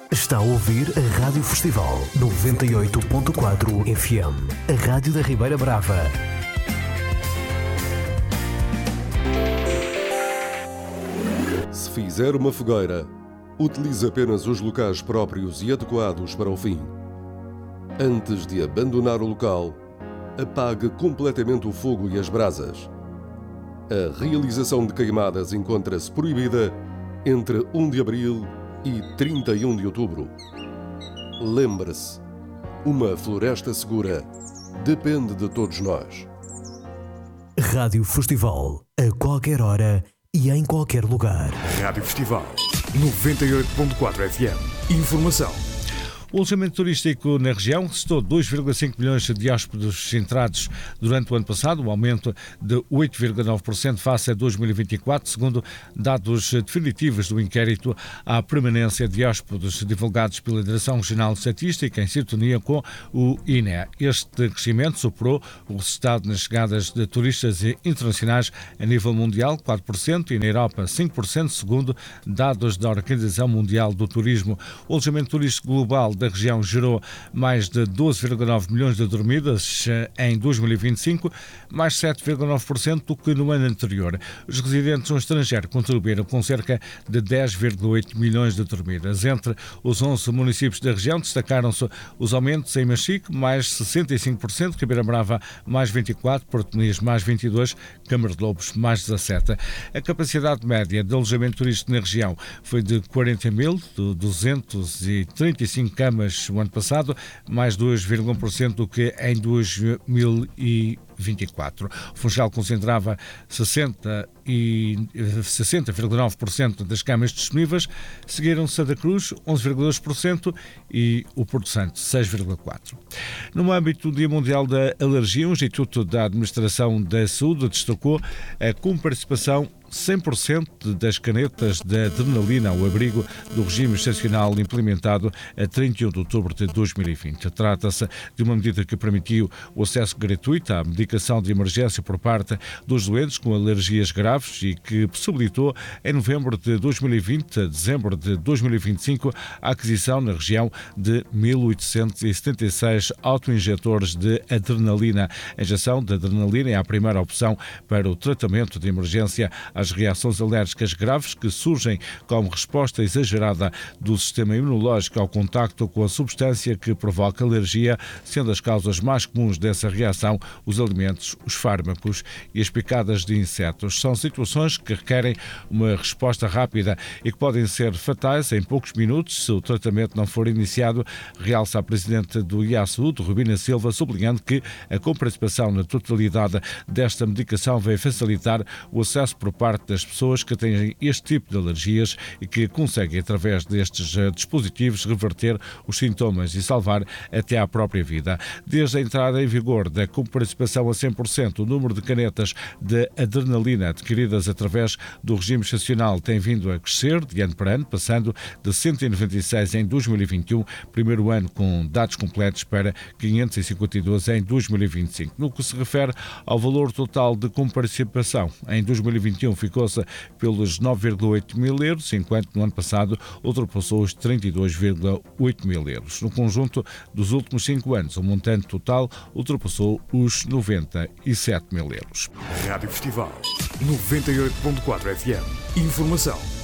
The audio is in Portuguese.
Está a ouvir a Rádio Festival 98.4 FM, a Rádio da Ribeira Brava. Se fizer uma fogueira, utilize apenas os locais próprios e adequados para o fim. Antes de abandonar o local, apague completamente o fogo e as brasas. A realização de queimadas encontra-se proibida entre 1 de abril e 31 de outubro. Lembre-se, uma floresta segura depende de todos nós. Rádio Festival, a qualquer hora e em qualquer lugar. Rádio Festival 98.4 FM. Informação. O alojamento turístico na região restou 2,5 milhões de hóspedes entrados durante o ano passado, um aumento de 8,9% face a 2024, segundo dados definitivos do inquérito à permanência de hóspedes divulgados pela Direção Regional de Estatística em sintonia com o INE. Este crescimento superou o resultado nas chegadas de turistas internacionais a nível mundial, 4%, e na Europa 5%, segundo dados da Organização Mundial do Turismo. O alojamento turístico global da região gerou mais de 12,9 milhões de dormidas em 2025, mais 7,9% do que no ano anterior. Os residentes no estrangeiro contribuíram com cerca de 10,8 milhões de dormidas. Entre os 11 municípios da região destacaram-se os aumentos em Machique, mais 65%, Ribeira Brava, mais 24%, Porto Muniz, mais 22%, Câmara de Lobos, mais 17%. A capacidade média de alojamento turístico na região foi de 40.235 camas o ano passado, mais 2,1% do que em 2024. O Funchal concentrava 60,9% das camas disponíveis, seguiram Santa Cruz, 11,2%, e o Porto Santo, 6,4%. No âmbito do Dia Mundial da Alergia, o Instituto da Administração da Saúde destacou a comparticipação 100% das canetas de adrenalina ao abrigo do regime excepcional implementado a 31 de outubro de 2020. Trata-se de uma medida que permitiu o acesso gratuito à medicação de emergência por parte dos doentes com alergias graves e que possibilitou, em novembro de 2020 a dezembro de 2025, a aquisição na região de 1.876 autoinjetores de adrenalina. A injeção de adrenalina é a primeira opção para o tratamento de emergência às reações alérgicas graves que surgem como resposta exagerada do sistema imunológico ao contacto com a substância que provoca alergia, sendo as causas mais comuns dessa reação os alimentos, os fármacos e as picadas de insetos. São situações que requerem uma resposta rápida e que podem ser fatais em poucos minutos se o tratamento não for iniciado, realça a Presidente do IA-Saúde, Rubina Silva, sublinhando que a comparticipação na totalidade desta medicação vai facilitar o acesso por parte das pessoas que têm este tipo de alergias e que conseguem, através destes dispositivos, reverter os sintomas e salvar até a própria vida. Desde a entrada em vigor da comparticipação a 100%, o número de canetas de adrenalina adquiridas através do regime excepcional tem vindo a crescer de ano para ano, passando de 196 em 2021, primeiro ano com dados completos, para 552 em 2025. No que se refere ao valor total de comparticipação, em 2021 ficou-se pelos 9,8 mil euros, enquanto no ano passado ultrapassou os 32,8 mil euros. No conjunto dos últimos 5 anos, o montante total ultrapassou os 97 mil euros. Rádio Festival 98.4 FM. Informação.